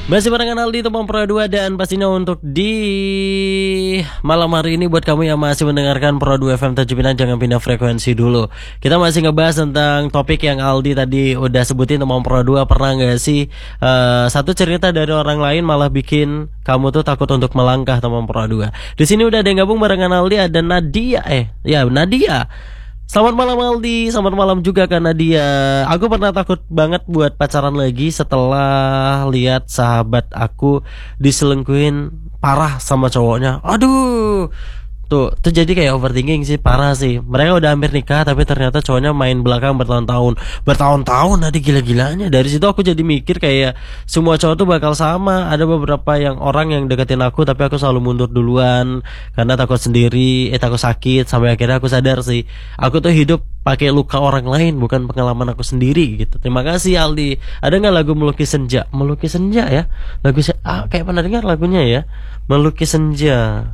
Masih barengan Aldi Teman Pro 2 dan pastinya untuk di malam hari ini buat kamu yang masih mendengarkan Pro 2 FM 7 Pinang, jangan pindah frekuensi dulu. Kita masih ngebahas tentang topik yang Aldi tadi udah sebutin. Teman Pro 2, pernah gak sih satu cerita dari orang lain malah bikin kamu tuh takut untuk melangkah, Teman Pro 2? Di sini udah ada yang gabung barengan Aldi, ada Nadia. Nadia. Selamat malam Aldi, selamat malam juga Kak Nadia. Aku pernah takut banget buat pacaran lagi setelah lihat sahabat aku diselingkuhin parah sama cowoknya. Aduh, tuh jadi kayak overthinking sih, parah sih. Mereka udah hampir nikah tapi ternyata cowoknya main belakang bertahun-tahun nanti gila-gilanya. Dari situ aku jadi mikir kayak semua cowok tuh bakal sama. Ada beberapa orang yang deketin aku tapi aku selalu mundur duluan karena takut sendiri, takut sakit. Sampai akhirnya aku sadar sih, aku tuh hidup pakai luka orang lain, bukan pengalaman aku sendiri gitu. Terima kasih Aldi. Ada nggak lagu Melukis Senja? Melukis Senja ya. Kayak pernah dengar lagunya ya. Melukis Senja.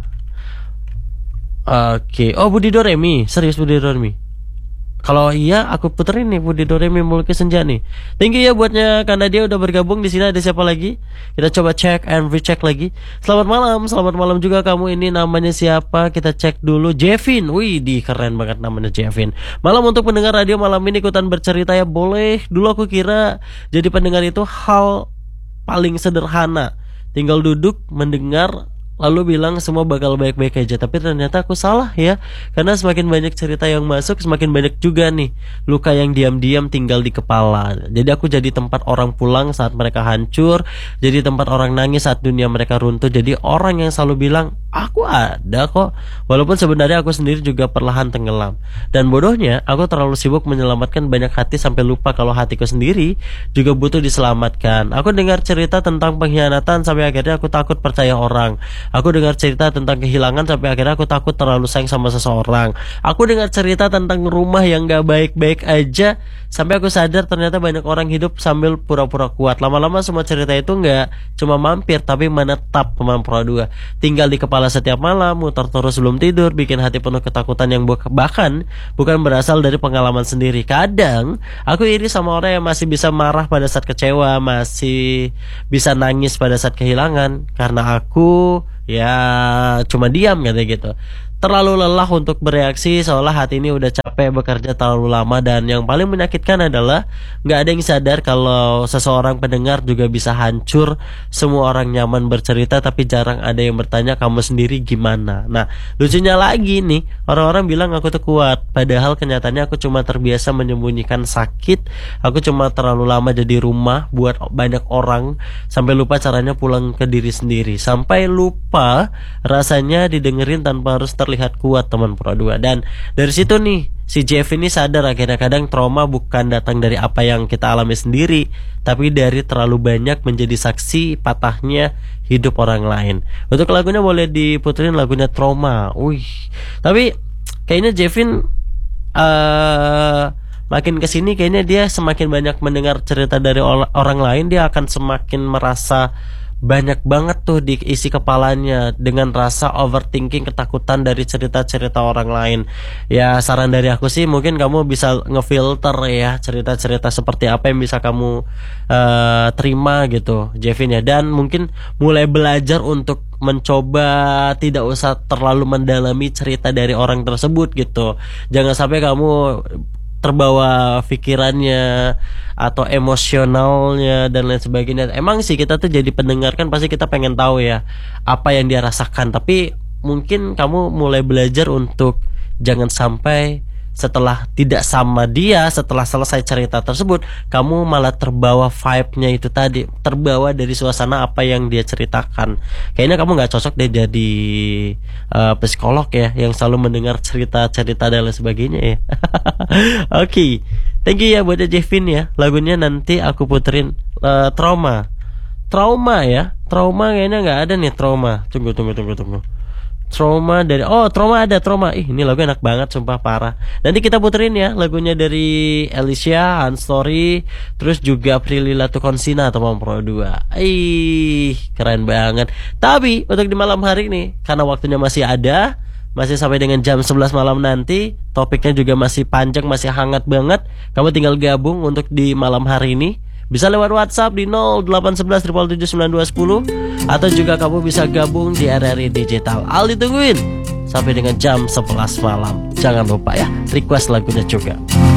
Oke. Oh, Budi Doremi. Serius Budi Doremi? Kalau iya aku puterin nih Budi Doremi Melukis Senja nih. Thank you ya buatnya karena dia udah bergabung. Di sini ada siapa lagi? Kita coba cek and recheck lagi. Selamat malam juga kamu. Ini namanya siapa? Kita cek dulu. Jevin. Wih, keren banget namanya Jevin. Malam untuk pendengar radio malam ini ikutan bercerita ya, boleh. Dulu aku kira jadi pendengar itu hal paling sederhana. Tinggal duduk, mendengar, lalu bilang semua bakal baik-baik aja. Tapi ternyata aku salah ya. Karena semakin banyak cerita yang masuk, semakin banyak juga nih luka yang diam-diam tinggal di kepala. Jadi aku jadi tempat orang pulang saat mereka hancur, jadi tempat orang nangis saat dunia mereka runtuh. Jadi orang yang selalu bilang aku ada kok, walaupun sebenarnya aku sendiri juga perlahan tenggelam. Dan bodohnya aku terlalu sibuk menyelamatkan banyak hati sampai lupa kalau hatiku sendiri juga butuh diselamatkan. Aku dengar cerita tentang pengkhianatan sampai akhirnya aku takut percaya orang. Aku dengar cerita tentang kehilangan sampai akhirnya aku takut terlalu sayang sama seseorang. Aku dengar cerita tentang rumah yang gak baik-baik aja sampai aku sadar ternyata banyak orang hidup sambil pura-pura kuat. Lama-lama semua cerita itu gak cuma mampir tapi menetap, Teman Pro 2. Tinggal di kepala setiap malam, muter terus sebelum tidur, bikin hati penuh ketakutan yang bahkan bukan berasal dari pengalaman sendiri. Kadang aku iri sama orang yang masih bisa marah pada saat kecewa, masih bisa nangis pada saat kehilangan. Karena aku ya cuma diam katanya gitu. Terlalu lelah untuk bereaksi, seolah hati ini udah capek bekerja terlalu lama. Dan yang paling menyakitkan adalah gak ada yang sadar kalau seseorang pendengar juga bisa hancur. Semua orang nyaman bercerita tapi jarang ada yang bertanya kamu sendiri gimana. Nah lucunya lagi nih, orang-orang bilang aku tuh kuat, padahal kenyataannya aku cuma terbiasa menyembunyikan sakit. Aku cuma terlalu lama jadi rumah buat banyak orang, sampai lupa caranya pulang ke diri sendiri. Sampai lupa rasanya didengerin tanpa harus terlihat kuat, Teman Pro 2. Dan dari situ nih si Jeff ini sadar akhirnya kadang trauma bukan datang dari apa yang kita alami sendiri, tapi dari terlalu banyak menjadi saksi patahnya hidup orang lain. Untuk lagunya boleh diputerin lagunya Trauma. Tapi kayaknya Jevin makin kesini kayaknya dia semakin banyak mendengar cerita dari orang lain, dia akan semakin merasa banyak banget tuh diisi kepalanya dengan rasa overthinking, ketakutan dari cerita-cerita orang lain. Ya saran dari aku sih mungkin kamu bisa ngefilter ya cerita-cerita seperti apa yang bisa kamu terima gitu, Jevin ya. Dan mungkin mulai belajar untuk mencoba tidak usah terlalu mendalami cerita dari orang tersebut gitu. Jangan sampai kamu terbawa pikirannya atau emosionalnya dan lain sebagainya. Emang sih kita tuh jadi pendengar kan pasti kita pengen tahu ya apa yang dia rasakan. Tapi mungkin kamu mulai belajar untuk jangan sampai setelah tidak sama dia, setelah selesai cerita tersebut, kamu malah terbawa vibe-nya itu tadi, terbawa dari suasana apa yang dia ceritakan. Kayaknya kamu gak cocok deh jadi psikolog ya, yang selalu mendengar cerita-cerita dan lain sebagainya ya. Oke. Thank you ya buat Jevin ya. Lagunya nanti aku puterin Trauma ya. Trauma kayaknya gak ada nih. Trauma. Tunggu. Trauma dari Trauma ada Trauma. Ini lagu enak banget sumpah parah. Nanti kita puterin ya lagunya dari Alicia, Story, terus juga Prilly Latukonsina, Teman Pro 2. Keren banget. Tapi untuk di malam hari ini karena waktunya masih ada, masih sampai dengan jam 11 malam nanti, topiknya juga masih panjang, masih hangat banget. Kamu tinggal gabung untuk di malam hari ini Bisa lewat WhatsApp di 0811 777 9210, atau juga kamu bisa gabung di RRI Digital. Aldi tungguin sampai dengan jam 11 malam. Jangan lupa ya, request lagunya juga.